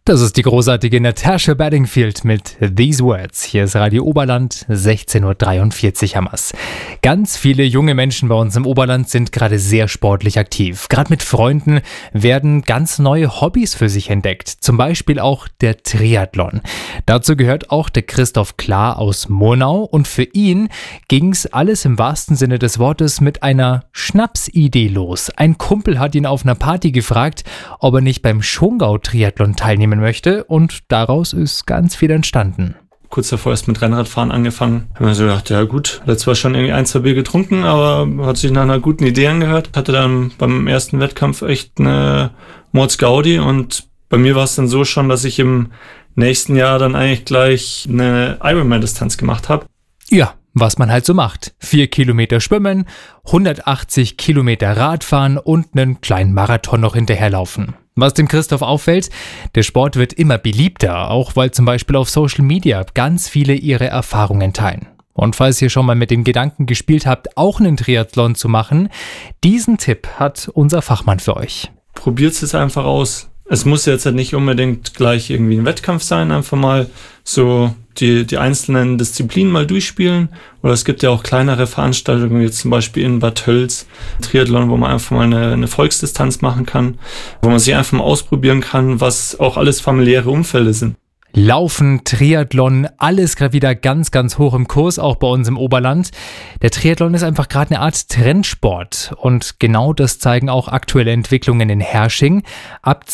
Das ist die großartige Natasha Bedingfield mit These Words. Hier ist Radio Oberland, 16.43 Uhr haben wir's. Ganz viele junge Menschen bei uns im Oberland sind gerade sehr sportlich aktiv. Gerade mit Freunden werden ganz neue Hobbys für sich entdeckt. Zum Beispiel auch der Triathlon. Dazu gehört auch der Christoph Klar aus Murnau. Und für ihn ging's alles im wahrsten Sinne des Wortes mit einer Schnapsidee los. Ein Kumpel hat ihn auf einer Party gefragt, ob er nicht beim Schongau-Triathlon teilnehmen möchte, und daraus ist ganz viel entstanden. Kurz davor erst mit Rennradfahren angefangen. Haben wir so gedacht, ja gut, hat zwar schon irgendwie 1, 2 Bier getrunken, aber hat sich nach einer guten Idee angehört. Hatte dann beim ersten Wettkampf echt eine Mordsgaudi, und bei mir war es dann so schon, dass ich im nächsten Jahr dann eigentlich gleich eine Ironman-Distanz gemacht habe. Ja, was man halt so macht. 4 Kilometer schwimmen, 180 Kilometer Radfahren und einen kleinen Marathon noch hinterherlaufen. Was dem Christoph auffällt, der Sport wird immer beliebter, auch weil zum Beispiel auf Social Media ganz viele ihre Erfahrungen teilen. Und falls ihr schon mal mit dem Gedanken gespielt habt, auch einen Triathlon zu machen, diesen Tipp hat unser Fachmann für euch. Probiert es einfach aus. Es muss jetzt halt nicht unbedingt gleich irgendwie ein Wettkampf sein, einfach mal so die einzelnen Disziplinen mal durchspielen. Oder es gibt ja auch kleinere Veranstaltungen, wie zum Beispiel in Bad Tölz, Triathlon, wo man einfach mal eine Volksdistanz machen kann, wo man sich einfach mal ausprobieren kann, was auch alles familiäre Umfelder sind. Laufen, Triathlon, alles gerade wieder ganz, ganz hoch im Kurs, auch bei uns im Oberland. Der Triathlon ist einfach gerade eine Art Trendsport, und genau das zeigen auch aktuelle Entwicklungen in Hersching. Ab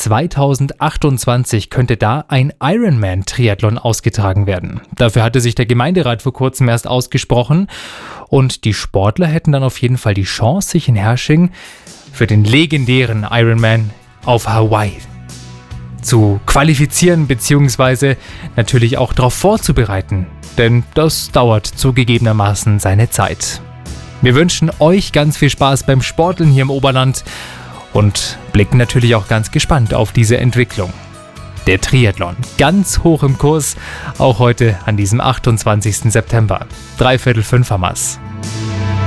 2028 könnte da ein Ironman-Triathlon ausgetragen werden. Dafür hatte sich der Gemeinderat vor kurzem erst ausgesprochen, und die Sportler hätten dann auf jeden Fall die Chance, sich in Hersching für den legendären Ironman auf Hawaii zu qualifizieren, beziehungsweise natürlich auch darauf vorzubereiten, denn das dauert zugegebenermaßen seine Zeit. Wir wünschen euch ganz viel Spaß beim Sporteln hier im Oberland und blicken natürlich auch ganz gespannt auf diese Entwicklung. Der Triathlon, ganz hoch im Kurs, auch heute an diesem 28. September. 4:45 haben wir's.